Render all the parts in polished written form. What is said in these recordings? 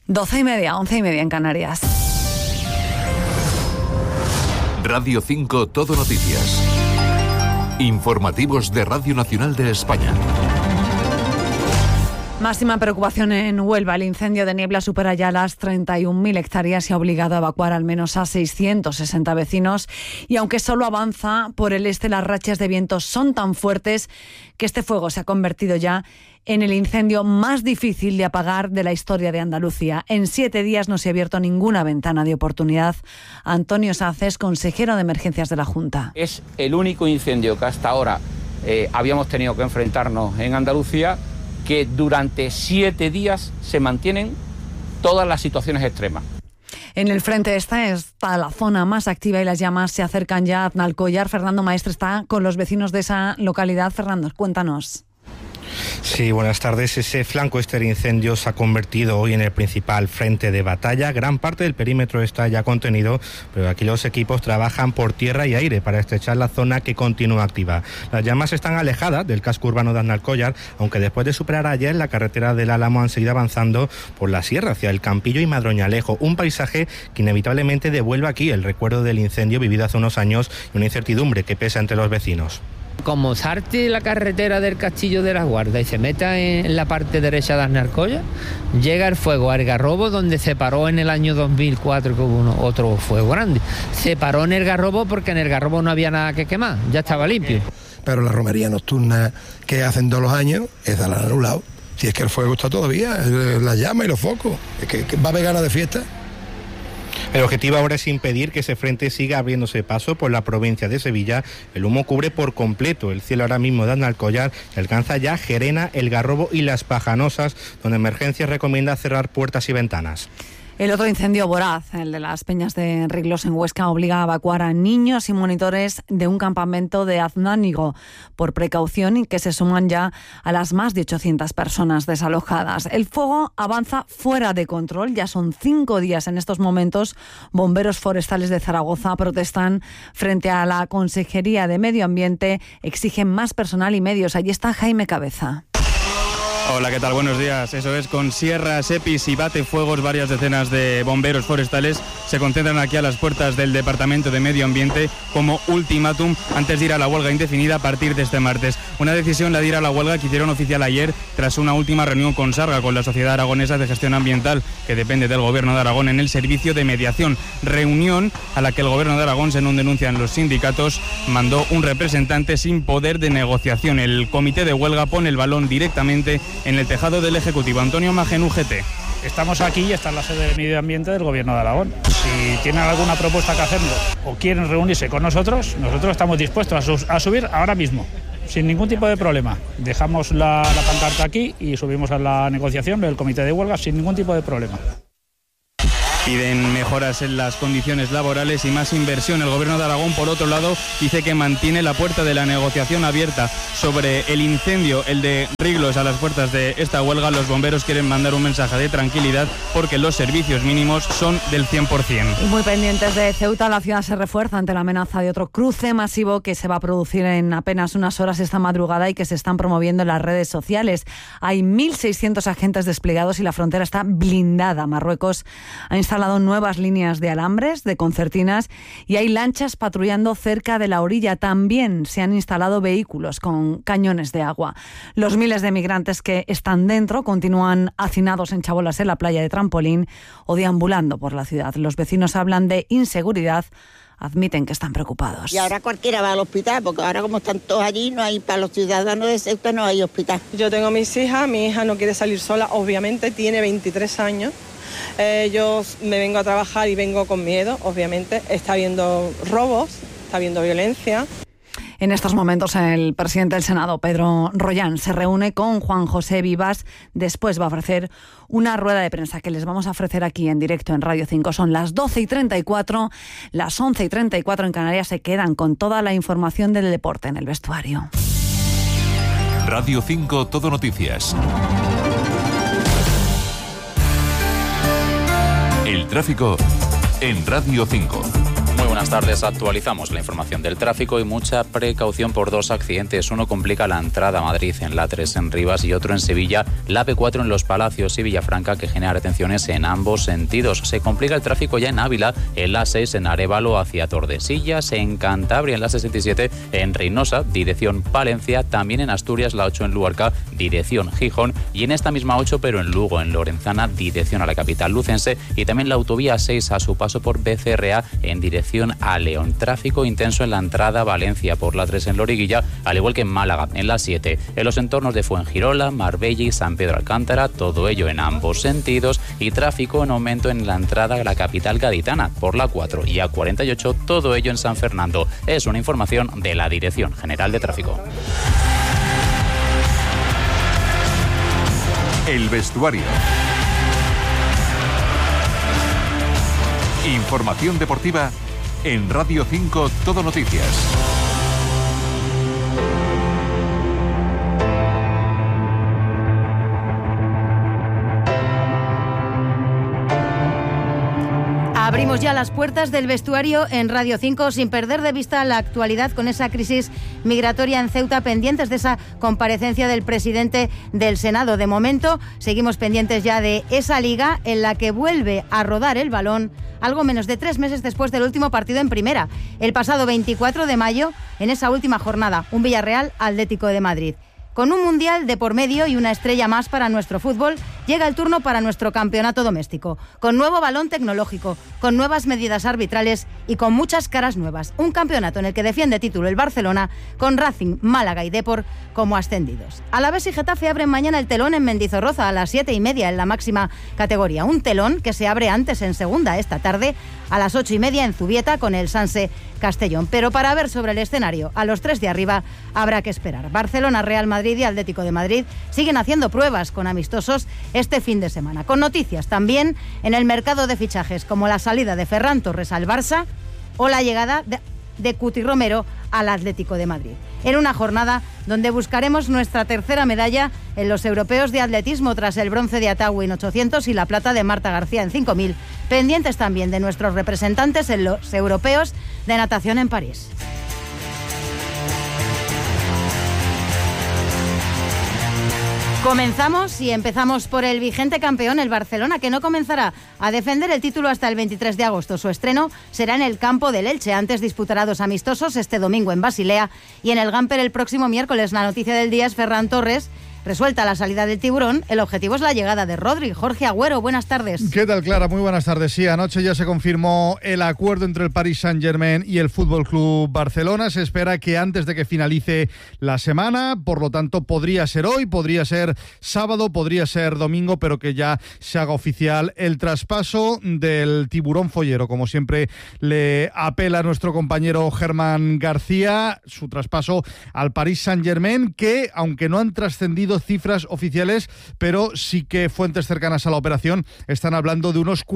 12:30, 11:30 en Canarias. Radio 5 Todo Noticias. Informativos de Radio Nacional de España. Máxima preocupación en Huelva. El incendio de niebla supera ya las 31.000 hectáreas y ha obligado a evacuar al menos a 660 vecinos. Y aunque solo avanza por el este, las rachas de viento son tan fuertes que este fuego se ha convertido ya en el incendio más difícil de apagar de la historia de Andalucía. En 7 días no se ha abierto ninguna ventana de oportunidad. Antonio Sánchez, consejero de Emergencias de la Junta. Es el único incendio que hasta ahora habíamos tenido que enfrentarnos en Andalucía, que durante 7 días se mantienen todas las situaciones extremas. En el frente está la zona más activa y las llamas se acercan ya a Aznalcóllar. Fernando Maestre está con los vecinos de esa localidad. Fernando, cuéntanos. Sí, buenas tardes. Ese flanco este de incendios se ha convertido hoy en el principal frente de batalla. Gran parte del perímetro está ya contenido, pero aquí los equipos trabajan por tierra y aire para estrechar la zona que continúa activa. Las llamas están alejadas del casco urbano de Aznalcóllar, aunque después de superar ayer la carretera del Álamo han seguido avanzando por la sierra hacia el Campillo y Madroñalejo, un paisaje que inevitablemente devuelve aquí el recuerdo del incendio vivido hace unos años y una incertidumbre que pesa entre los vecinos. Como salte la carretera del Castillo de la Guarda y se meta en la parte derecha de Aznalcóllar, llega el fuego a Algarrobo, donde se paró en el año 2004, que hubo otro fuego grande. Se paró en Algarrobo porque en Algarrobo no había nada que quemar, ya estaba limpio. Pero la romería nocturna que hacen todos los años, esa la han anulado. Si es que el fuego está todavía, la llama y los focos, es que va a haber ganas de fiesta. El objetivo ahora es impedir que ese frente siga abriéndose paso por la provincia de Sevilla. El humo cubre por completo el cielo ahora mismo de Aznalcóllar y alcanza ya Gerena, El Garrobo y Las Pajanosas, donde Emergencias recomienda cerrar puertas y ventanas. El otro incendio voraz, el de las Peñas de Riglos en Huesca, obliga a evacuar a niños y monitores de un campamento de Aznánigo por precaución y que se suman ya a las más de 800 personas desalojadas. El fuego avanza fuera de control, ya son 5 días en estos momentos. Bomberos forestales de Zaragoza protestan frente a la Consejería de Medio Ambiente, exigen más personal y medios. Allí está Jaime Cabeza. Hola, ¿qué tal? Buenos días. Eso es, con sierras, EPIs y batefuegos, varias decenas de bomberos forestales se concentran aquí a las puertas del Departamento de Medio Ambiente como ultimátum antes de ir a la huelga indefinida a partir de este martes. Una decisión, la de ir a la huelga, que hicieron oficial ayer tras una última reunión con Sarga, con la Sociedad Aragonesa de Gestión Ambiental, que depende del Gobierno de Aragón, en el servicio de mediación. Reunión a la que el Gobierno de Aragón, según denuncian los sindicatos, mandó un representante sin poder de negociación. El comité de huelga pone el balón directamente en el tejado del Ejecutivo. Antonio Magen, UGT. Estamos aquí y está en la sede de Medio Ambiente del Gobierno de Aragón. Si tienen alguna propuesta que hacernos o quieren reunirse con nosotros estamos dispuestos a subir ahora mismo, sin ningún tipo de problema. Dejamos la pancarta aquí y subimos a la negociación del comité de huelga sin ningún tipo de problema. Piden mejoras en las condiciones laborales y más inversión. El Gobierno de Aragón, por otro lado, dice que mantiene la puerta de la negociación abierta sobre el incendio, el de Riglos, a las puertas de esta huelga. Los bomberos quieren mandar un mensaje de tranquilidad porque los servicios mínimos son del 100%. Y muy pendientes de Ceuta, la ciudad se refuerza ante la amenaza de otro cruce masivo que se va a producir en apenas unas horas esta madrugada y que se están promoviendo en las redes sociales. Hay 1.600 agentes desplegados y la frontera está blindada. Marruecos ha instalado nuevas líneas de alambres, de concertinas, y hay lanchas patrullando cerca de la orilla. También se han instalado vehículos con cañones de agua. Los miles de migrantes que están dentro continúan hacinados en chabolas en la playa de Trampolín o deambulando por la ciudad. Los vecinos hablan de inseguridad, admiten que están preocupados. Y ahora cualquiera va al hospital, porque ahora como están todos allí, no hay, para los ciudadanos de Ceuta no hay hospital. Yo tengo mis hijas, mi hija no quiere salir sola, obviamente tiene 23 años. Yo me vengo a trabajar y vengo con miedo, obviamente. Está habiendo robos, está habiendo violencia. En estos momentos el presidente del Senado, Pedro Rollán, se reúne con Juan José Vivas. Después va a ofrecer una rueda de prensa que les vamos a ofrecer aquí en directo en Radio 5. Son las 12:34, las 11:34 en Canarias. Se quedan con toda la información del deporte en el vestuario. Radio 5 Todo Noticias. El tráfico en Radio 5. Muy buenas Buenas tardes, actualizamos la información del tráfico y mucha precaución por 2 accidentes. Uno complica la entrada a Madrid en la A3 en Rivas y otro en Sevilla, la AP4 en Los Palacios y Villafranca, que genera retenciones en ambos sentidos. Se complica el tráfico ya en Ávila, en la A6 en Arévalo hacia Tordesillas, en Cantabria en la 67 en Reynosa, dirección Palencia, también en Asturias la 8 en Luarca, dirección Gijón, y en esta misma 8 pero en Lugo, en Lorenzana, dirección a la capital lucense, y también la autovía 6 a su paso por BCRA en dirección a León. Tráfico intenso en la entrada a Valencia por la 3 en Loriguilla, al igual que en Málaga, en la 7, en los entornos de Fuengirola, Marbella y San Pedro Alcántara, todo ello en ambos sentidos, y tráfico en aumento en la entrada a la capital gaditana por la 4 y A48, todo ello en San Fernando. Es una información de la Dirección General de Tráfico. El vestuario. Información deportiva en Radio 5 Todo Noticias. Abrimos ya las puertas del vestuario en Radio 5 sin perder de vista la actualidad con esa crisis migratoria en Ceuta, pendientes de esa comparecencia del presidente del Senado. De momento seguimos pendientes ya de esa liga en la que vuelve a rodar el balón algo menos de 3 meses después del último partido en primera, el pasado 24 de mayo, en esa última jornada, un Villarreal Atlético de Madrid. Con un mundial de por medio y una estrella más para nuestro fútbol, llega el turno para nuestro campeonato doméstico, con nuevo balón tecnológico, con nuevas medidas arbitrales y con muchas caras nuevas. Un campeonato en el que defiende título el Barcelona, con Racing, Málaga y Depor como ascendidos. Alavés y Getafe abren mañana el telón en Mendizorroza a las 7:30 en la máxima categoría. Un telón que se abre antes en segunda esta tarde a las 8:30 en Zubieta con el Sanse Castellón. Pero para ver sobre el escenario a los 3 de arriba habrá que esperar. Barcelona, Real Madrid y Atlético de Madrid siguen haciendo pruebas con amistosos este fin de semana, con noticias también en el mercado de fichajes, como la salida de Ferran Torres al Barça o la llegada de Cuti Romero al Atlético de Madrid. En una jornada donde buscaremos nuestra tercera medalla en los europeos de atletismo tras el bronce de Ataúi en 800 y la plata de Marta García en 5000, pendientes también de nuestros representantes en los europeos de natación en París. Comenzamos y empezamos por el vigente campeón, el Barcelona, que no comenzará a defender el título hasta el 23 de agosto. Su estreno será en el campo del Elche. Antes disputará 2 amistosos este domingo en Basilea y en el Gamper el próximo miércoles. La noticia del día es Ferran Torres. Resuelta la salida del tiburón, el objetivo es la llegada de Rodri. Jorge Agüero, buenas tardes. ¿Qué tal, Clara? Muy buenas tardes. Sí, anoche ya se confirmó el acuerdo entre el Paris Saint-Germain y el Fútbol Club Barcelona. Se espera que antes de que finalice la semana, por lo tanto podría ser hoy, podría ser sábado, podría ser domingo, pero que ya se haga oficial el traspaso del tiburón follero. Como siempre le apela a nuestro compañero Germán García, su traspaso al Paris Saint-Germain, que aunque no han trascendido cifras oficiales, pero sí que fuentes cercanas a la operación están hablando de unos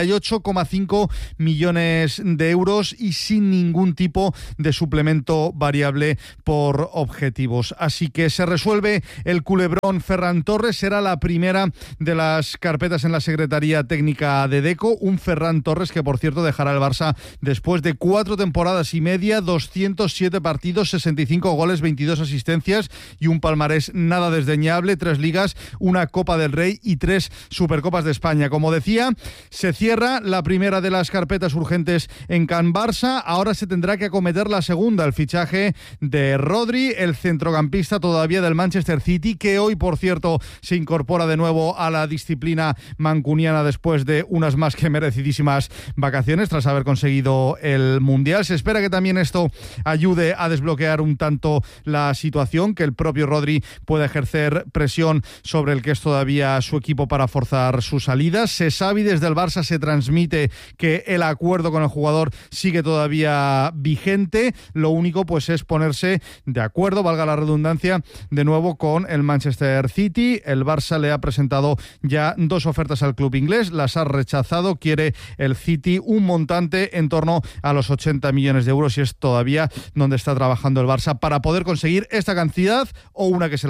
48,5 millones de euros y sin ningún tipo de suplemento variable por objetivos. Así que se resuelve el culebrón Ferran Torres, será la primera de las carpetas en la Secretaría Técnica de Deco, un Ferran Torres que por cierto dejará el Barça después de 4 temporadas y media, 207 partidos, 65 goles, 22 asistencias y un palmarés nada desdeñable, 3 ligas, una Copa del Rey y 3 Supercopas de España. Como decía, se cierra la primera de las carpetas urgentes en Can Barça. Ahora se tendrá que acometer la segunda, el fichaje de Rodri, el centrocampista todavía del Manchester City, que hoy, por cierto, se incorpora de nuevo a la disciplina mancuniana después de unas más que merecidísimas vacaciones tras haber conseguido el Mundial. Se espera que también esto ayude a desbloquear un tanto la situación, que el propio Rodri pueda ejercer presión sobre el que es todavía su equipo para forzar su salida. Se sabe y desde el Barça se transmite que el acuerdo con el jugador sigue todavía vigente. Lo único pues es ponerse de acuerdo, valga la redundancia, de nuevo con el Manchester City. El Barça le ha presentado ya 2 ofertas al club inglés, las ha rechazado. Quiere el City un montante en torno a los 80 millones de euros y es todavía donde está trabajando el Barça para poder conseguir esta cantidad o una que se la aproxime.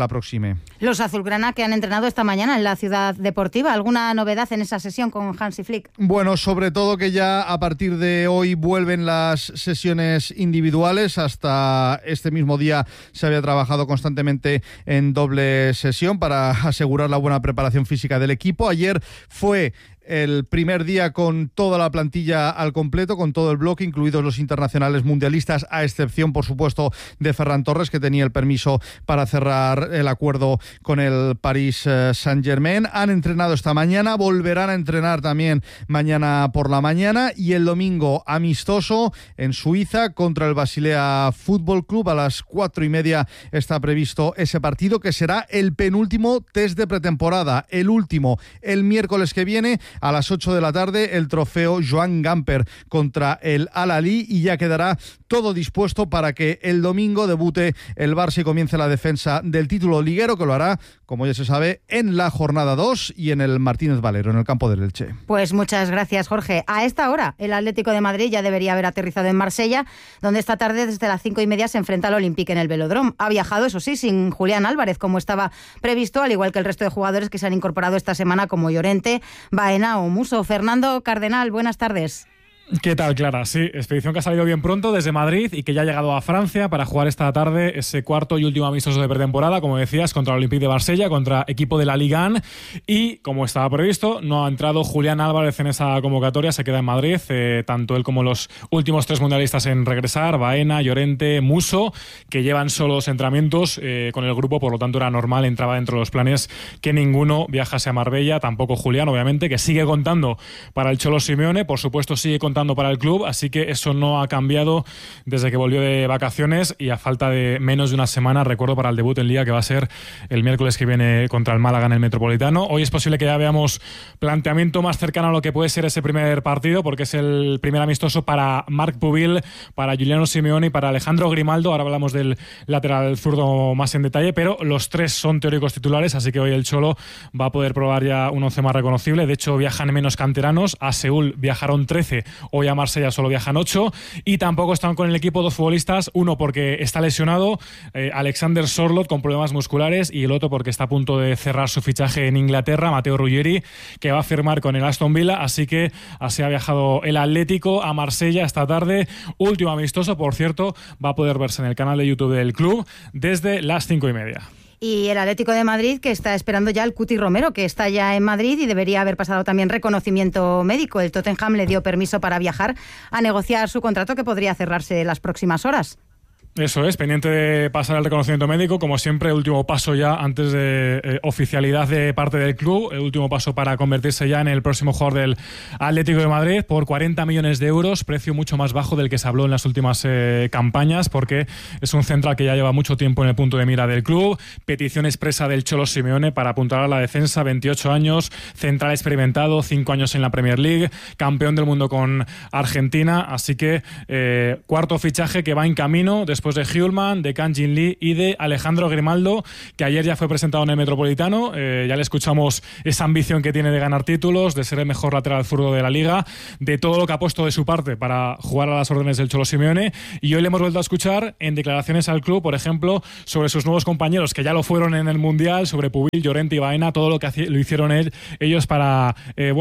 Irene. Los azulgrana que han entrenado esta mañana en la Ciudad Deportiva. ¿Alguna novedad en esa sesión con Hansi Flick? Bueno, sobre todo que ya a partir de hoy vuelven las sesiones individuales. Hasta este mismo día se había trabajado constantemente en doble sesión para asegurar la buena preparación física del equipo. Ayer fue el primer día con toda la plantilla al completo, con todo el bloque, incluidos los internacionales mundialistas, a excepción, por supuesto, de Ferran Torres, que tenía el permiso para cerrar el acuerdo con el Paris Saint-Germain. Han entrenado esta mañana, volverán a entrenar también mañana por la mañana, y el domingo amistoso en Suiza contra el Basilea Fútbol Club. A las 4:30 está previsto ese partido, que será el penúltimo test de pretemporada, el último el miércoles que viene. A las 8 de la tarde, el trofeo Joan Gamper contra el Al-Ahly, y ya quedará todo dispuesto para que el domingo debute el Barça y comience la defensa del título liguero, que lo hará, como ya se sabe, en la jornada 2 y en el Martínez Valero, en el campo del Elche. Pues muchas gracias, Jorge. A esta hora, el Atlético de Madrid ya debería haber aterrizado en Marsella, donde esta tarde desde las 5:30 se enfrenta al Olympique en el Velódromo. Ha viajado, eso sí, sin Julián Álvarez, como estaba previsto, al igual que el resto de jugadores que se han incorporado esta semana, como Llorente, Baena o Muso. Fernando Cardenal, buenas tardes. ¿Qué tal, Clara? Sí, expedición que ha salido bien pronto desde Madrid y que ya ha llegado a Francia para jugar esta tarde ese cuarto y último amistoso de pretemporada, como decías, contra el Olympique de Marsella, contra equipo de la Liga 1. Y, como estaba previsto, no ha entrado Julián Álvarez en esa convocatoria, se queda en Madrid, tanto él como los últimos 3 mundialistas en regresar, Baena, Llorente, Muso, que llevan solos entrenamientos con el grupo, por lo tanto era normal, entraba dentro de los planes que ninguno viajase a Marbella, tampoco Julián, obviamente, que sigue contando para el Cholo Simeone, por supuesto sigue contando para el club, así que eso no ha cambiado desde que volvió de vacaciones, y a falta de menos de una semana, recuerdo, para el debut en Liga, que va a ser el miércoles que viene contra el Málaga en el Metropolitano. Hoy es posible que ya veamos planteamiento más cercano a lo que puede ser ese primer partido, porque es el primer amistoso para Marc Pubil, para Giuliano Simeone y para Alejandro Grimaldo. Ahora hablamos del lateral zurdo más en detalle, pero los 3 son teóricos titulares, así que hoy el Cholo va a poder probar ya un 11 más reconocible. De hecho, viajan menos canteranos. A Seúl viajaron 13, hoy a Marsella solo viajan 8, y tampoco están con el equipo 2 futbolistas, uno porque está lesionado, Alexander Sorloth, con problemas musculares, y el otro porque está a punto de cerrar su fichaje en Inglaterra, Matteo Ruggeri, que va a firmar con el Aston Villa, así que así ha viajado el Atlético a Marsella esta tarde. Último amistoso, por cierto, va a poder verse en el canal de YouTube del club desde las 5:30. Y el Atlético de Madrid, que está esperando ya al Cuti Romero, que está ya en Madrid y debería haber pasado también reconocimiento médico. El Tottenham le dio permiso para viajar a negociar su contrato, que podría cerrarse en las próximas horas. Eso es, pendiente de pasar el reconocimiento médico, como siempre, último paso ya antes de oficialidad de parte del club, el último paso para convertirse ya en el próximo jugador del Atlético de Madrid, por 40 millones de euros, precio mucho más bajo del que se habló en las últimas campañas, porque es un central que ya lleva mucho tiempo en el punto de mira del club. Petición expresa del Cholo Simeone para apuntalar a la defensa, 28 años, central experimentado, 5 años en la Premier League, campeón del mundo con Argentina, así que cuarto fichaje que va en camino después de Hjulman, de Kang Jin Lee y de Alejandro Grimaldo, que ayer ya fue presentado en el Metropolitano. Ya le escuchamos esa ambición que tiene de ganar títulos, de ser el mejor lateral zurdo de la Liga, de todo lo que ha puesto de su parte para jugar a las órdenes del Cholo Simeone, y hoy le hemos vuelto a escuchar en declaraciones al club, por ejemplo, sobre sus nuevos compañeros que ya lo fueron en el Mundial, sobre Pubil, Llorente y Baena, todo lo que lo hicieron ellos para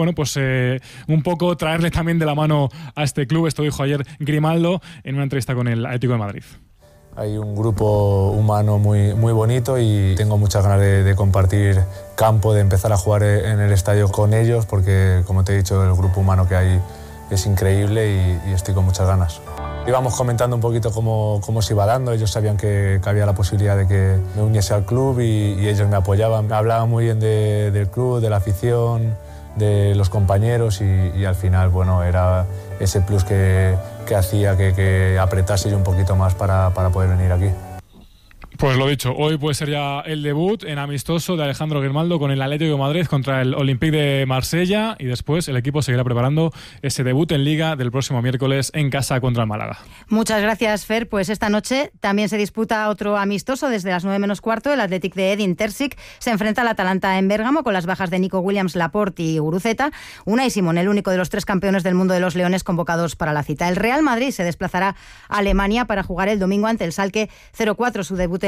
un poco traerle también de la mano a este club. Esto dijo ayer Grimaldo en una entrevista con el Atlético de Madrid. Hay un grupo humano muy, muy bonito y tengo muchas ganas de compartir campo, de empezar a jugar en el estadio con ellos, porque, como te he dicho, el grupo humano que hay es increíble y estoy con muchas ganas. Íbamos comentando un poquito cómo se iba dando. Ellos sabían que había la posibilidad de que me uniese al club y ellos me apoyaban. Me hablaban muy bien del club, de la afición, de los compañeros y al final, bueno, era ese plus que hacía que apretase yo un poquito más para poder venir aquí. Pues lo dicho, hoy puede ser ya el debut en amistoso de Alejandro Grimaldo con el Atlético de Madrid contra el Olympique de Marsella, y después el equipo seguirá preparando ese debut en Liga del próximo miércoles en casa contra el Málaga. Muchas gracias, Fer. Pues esta noche también se disputa otro amistoso desde las 9 menos cuarto. El Athletic de Edin Terzic se enfrenta al Atalanta en Bérgamo con las bajas de Nico Williams, Laporte y Guruceta. Unai Simón, el único de los 3 campeones del mundo de los Leones convocados para la cita. El Real Madrid se desplazará a Alemania para jugar el domingo ante el Schalke 04, su debut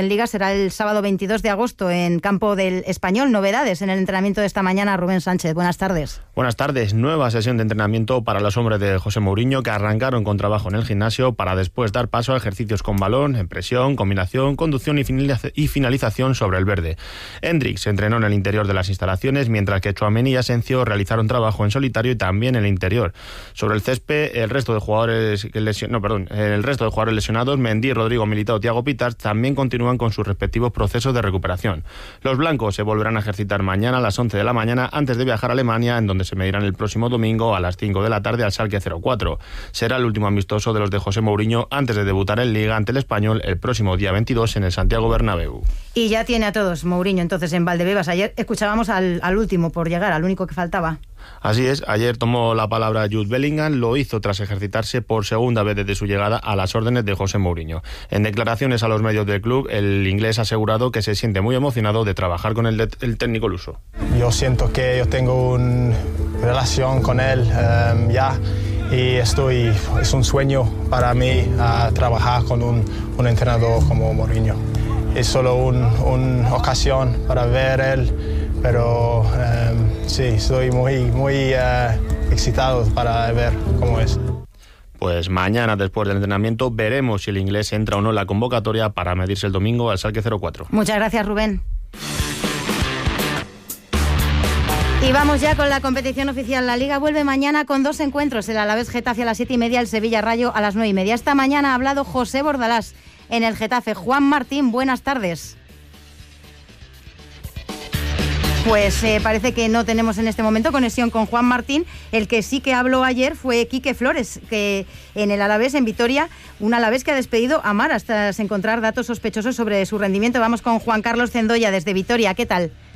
en Liga será el sábado 22 de agosto en campo del Español. Novedades en el entrenamiento de esta mañana. Rubén Sánchez, buenas tardes. Buenas tardes. Nueva sesión de entrenamiento para los hombres de José Mourinho, que arrancaron con trabajo en el gimnasio para después dar paso a ejercicios con balón, en presión, combinación, conducción y finalización sobre el verde. Hendrix se entrenó en el interior de las instalaciones, mientras que Tchouaméni y Asensio realizaron trabajo en solitario y también en el interior. Sobre el césped, el resto de jugadores lesionados, Mendy, Rodrigo, Militao, Thiago Pitars, también continúan con sus respectivos procesos de recuperación. Los blancos se volverán a ejercitar mañana a las 11 de la mañana antes de viajar a Alemania, en donde se medirán el próximo domingo a las 5 de la tarde al Schalke 04. Será el último amistoso de los de José Mourinho antes de debutar en Liga ante el Español el próximo día 22 en el Santiago Bernabéu. Y ya tiene a todos Mourinho entonces en Valdebebas. Ayer escuchábamos al último por llegar, al único que faltaba. Así es, ayer tomó la palabra Jude Bellingham, lo hizo tras ejercitarse por segunda vez desde su llegada a las órdenes de José Mourinho. En declaraciones a los medios del club, el inglés ha asegurado que se siente muy emocionado de trabajar con el técnico luso. Yo siento que yo tengo una relación con él ya, y es un sueño para mí trabajar con un entrenador como Mourinho. Es solo una ocasión para ver él, pero sí, estoy muy excitado para ver cómo es. Pues mañana, después del entrenamiento, veremos si el inglés entra o no en la convocatoria para medirse el domingo al Schalke 04. Muchas gracias, Rubén. Y vamos ya con la competición oficial. La Liga vuelve mañana con 2 encuentros. El Alavés Getafe a las 7:30, el Sevilla Rayo a las 9:30. Esta mañana ha hablado José Bordalás en el Getafe. Juan Martín, buenas tardes. Pues parece que no tenemos en este momento conexión con Juan Martín. El que sí que habló ayer fue Quique Flores, que en el Alavés, en Vitoria, un Alavés que ha despedido a Mar hasta encontrar datos sospechosos sobre su rendimiento. Vamos con Juan Carlos Cendoya desde Vitoria. ¿Qué tal?